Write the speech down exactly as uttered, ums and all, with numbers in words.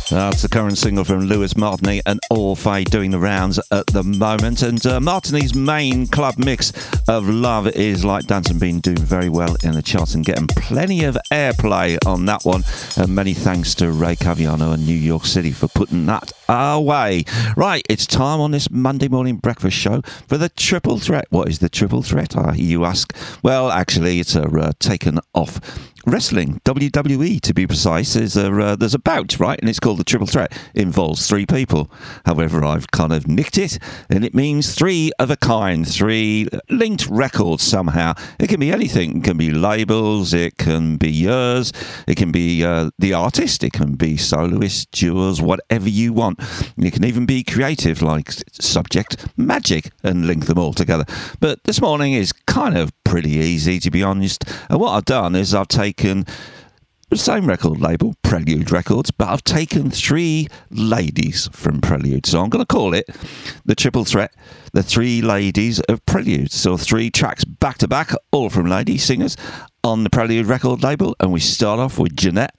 That's the current single from Lewis Martini and Orfeh doing the rounds at the moment. And uh, Martini's main club mix of Love Is Like Dancing been doing very well in the charts and getting plenty of airplay on that one. And many thanks to Ray Caviano and New York City for putting that away. Right, it's time on this Monday morning breakfast show for the Triple Threat. What is the Triple Threat, I hear you ask? Well, actually, it's a uh, taken off wrestling, W W E to be precise. There's a, uh, there's a bout, right? And it's called the Triple Threat. It involves three people. However, I've kind of nicked it, and it means three of a kind, three linked records somehow. It can be anything. It can be labels, it can be yours, it can be uh, the artist, it can be soloist, duos, whatever you want. You can even be creative, like subject magic, and link them all together. But this morning is kind of pretty easy, to be honest. And what I've done is I've taken the same record label, Prelude Records, but I've taken three ladies from Prelude. So I'm going to call it the Triple Threat, the three ladies of Prelude. So three tracks back to back, all from lady singers on the Prelude record label. And we start off with Jeanette